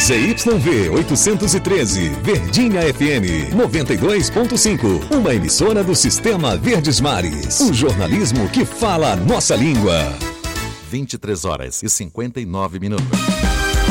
ZYV 813, Verdinha FM 92.5, uma emissora do Sistema Verdes Mares. Um jornalismo que fala a nossa língua. 23 horas e 59 minutos.